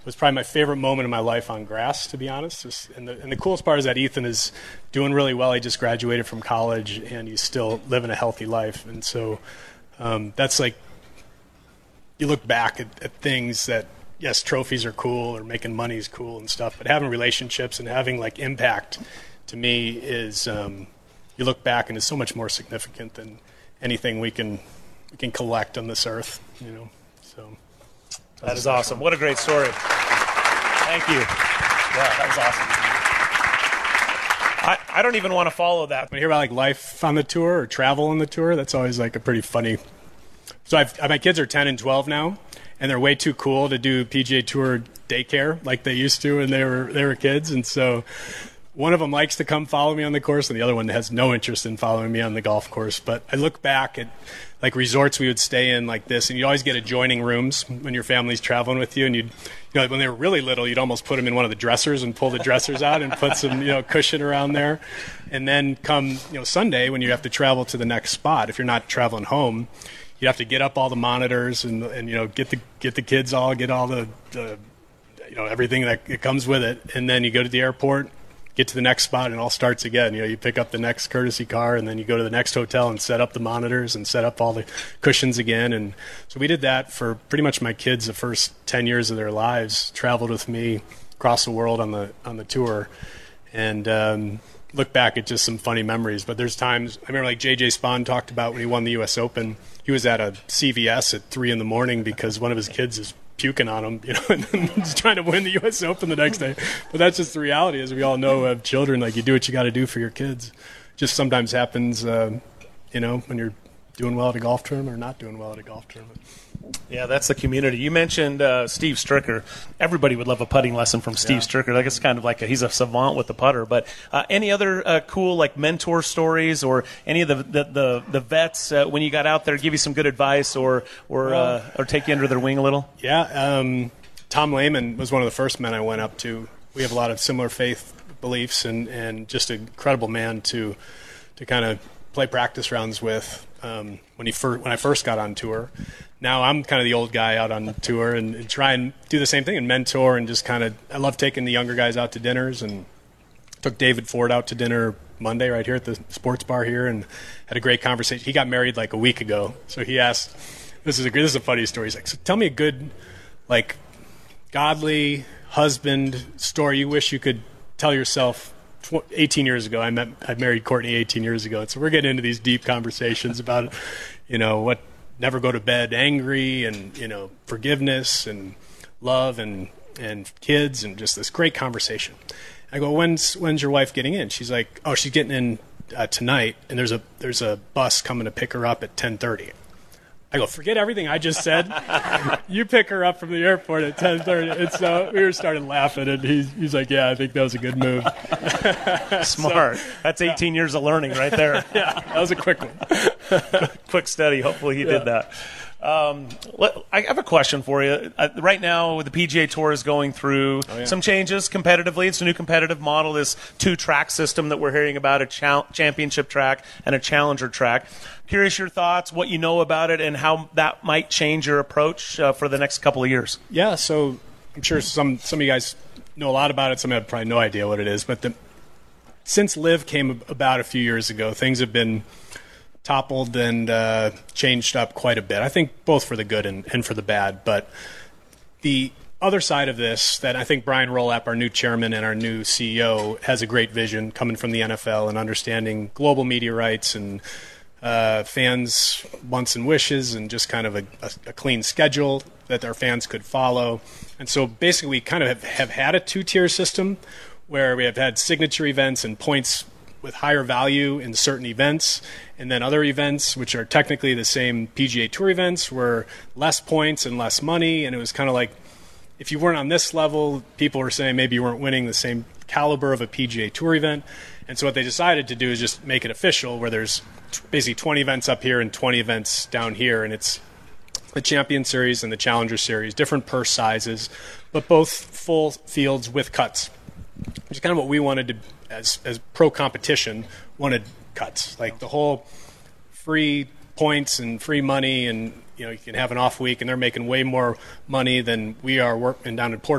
was probably my favorite moment of my life on grass, to be honest. And the coolest part is that Ethan is doing really well. He just graduated from college, and he's still living a healthy life. And so that's like, you look back at things that, yes, trophies are cool or making money is cool and stuff, but having relationships and having like impact to me is, you look back and it's so much more significant than anything we can collect on this earth, so. That is awesome. What a great story. Thank you. Yeah, that was awesome. I don't even want to follow that. When you hear about like life on the tour or travel on the tour, that's always like a pretty funny. So my kids are 10 and 12 now, and they're way too cool to do PGA Tour daycare like they used to when they were kids. And so one of them likes to come follow me on the course, and the other one has no interest in following me on the golf course. But I look back at like resorts we would stay in like this, and you always get adjoining rooms when your family's traveling with you. And when they were really little, you'd almost put them in one of the dressers and pull the dressers out and put some cushion around there. And then come Sunday when you have to travel to the next spot, if you're not traveling home, you have to get up all the monitors and get the kids get all the everything that comes with it, and then you go to the airport, get to the next spot, and it all starts again. You pick up the next courtesy car, and then you go to the next hotel and set up the monitors and set up all the cushions again. And so we did that for pretty much my kids the first 10 years of their lives, traveled with me across the world on the tour, and look back at just some funny memories. But there's times, I remember like J.J. Spahn talked about when he won the U.S. Open, he was at a CVS at 3 a.m. because one of his kids is puking on him, and he's trying to win the U.S. Open the next day. But that's just the reality, as we all know, have children. Like, you do what you got to do for your kids. Just sometimes happens, when you're doing well at a golf tournament or not doing well at a golf tournament. Yeah, that's the community. You mentioned Steve Stricker. Everybody would love a putting lesson from Steve Stricker. Like, it's kind of like he's a savant with the putter. But any other cool like mentor stories, or any of the vets when you got out there give you some good advice or take you under their wing a little? Yeah, Tom Lehman was one of the first men I went up to. We have a lot of similar faith beliefs, and just an incredible man to kind of play practice rounds with when I first got on tour. Now I'm kind of the old guy out on tour and try and do the same thing and mentor, and just kind of, I love taking the younger guys out to dinners, and took David Ford out to dinner Monday right here at the sports bar here, and had a great conversation. He got married like a week ago, so he asked, this is a funny story. He's like, so tell me a good, like, godly husband story you wish you could tell yourself 18 years ago. I married Courtney 18 years ago, and so we're getting into these deep conversations about, what never go to bed angry, and forgiveness and love and kids, and just this great conversation. I go, when's your wife getting in? She's like, oh, she's getting in tonight, and there's a bus coming to pick her up at 10:30. I go, forget everything I just said. You pick her up from the airport at 10:30. And so we started laughing, and he's like, yeah, I think that was a good move. Smart. That's 18 years of learning right there. Yeah, that was a quick one. Quick study. Hopefully he did that. I have a question for you. Right now, the PGA Tour is going through some changes competitively. It's a new competitive model, this 2-track system that we're hearing about, a championship track and a challenger track. Curious your thoughts, what you know about it, and how that might change your approach for the next couple of years. Yeah, so I'm sure some of you guys know a lot about it. Some have probably no idea what it is. But since LIV came about a few years ago, things have been toppled and changed up quite a bit. I think both for the good and for the bad. But the other side of this, that I think Brian Rolapp, our new chairman and our new CEO, has a great vision coming from the NFL and understanding global media rights and fans' wants and wishes, and just kind of a clean schedule that our fans could follow. And so basically we kind of have had a 2-tier system where we have had signature events and points with higher value in certain events, and then other events which are technically the same PGA Tour events were less points and less money. And it was kind of like, if you weren't on this level, people were saying maybe you weren't winning the same caliber of a PGA Tour event. And so what they decided to do is just make it official, where there's basically 20 events up here and 20 events down here, and it's the Champion Series and the Challenger Series, different purse sizes, but both full fields with cuts, which is kind of what we wanted to, as pro competition, wanted cuts, like the whole free points and free money, and you can have an off week, and they're making way more money than we are working down in Port